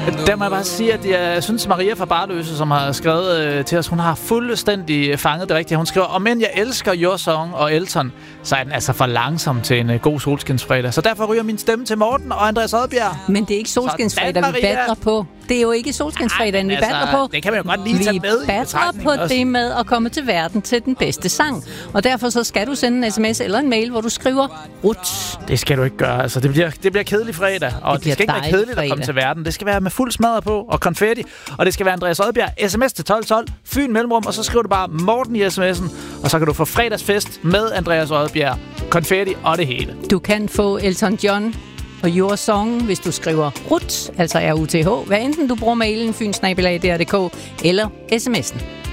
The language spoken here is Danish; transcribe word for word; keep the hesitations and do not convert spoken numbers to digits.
Der må jeg bare sige, at jeg synes, Maria fra Barløse, som har skrevet øh, til os, hun har fuldstændig fanget det rigtige. Hun skriver, om end jeg elsker Your Song og Elton, så er den altså for langsom til en uh, god solskinsfredag. Så derfor ryger min stemme til Morten og Andreas Oddbjerg. Men det er ikke solskinsfredag, vi battler på. Det er jo ikke solskinsfredagen, vi altså, battler på. Det kan man jo godt lige tage med Vi battler på også. det med at komme til verden til den bedste sang. Og derfor så skal du sende en sms eller en mail, hvor du skriver Rut. Det skal du ikke gøre. Altså, det bliver, det bliver kedelig fredag. Og det, det skal ikke være kedeligt fredag. At komme til verden. Det skal være med fuld smadret på og konfetti. Og det skal være Andreas Oddbjerg. Sms til tolv tolv. Fyn mellemrum. Og så skriver du bare Morten i sms'en. Og så kan du få fredagsfest med Andreas Oddbjerg. Konfetti og det hele. Du kan få Elton John og Your Song, hvis du skriver Rut, altså R U T H, hvad enten du bruger mailen fynsnabelag punktum d k eller sms'en.